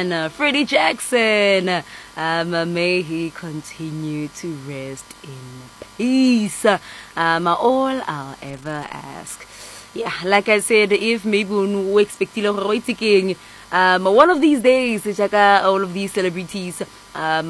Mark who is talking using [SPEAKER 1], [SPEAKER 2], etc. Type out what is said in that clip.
[SPEAKER 1] man, Freddie Jackson. May he continue to rest in peace. All I'll ever ask. Yeah, like I said, if maybe we expect one of these days, all of these celebrities,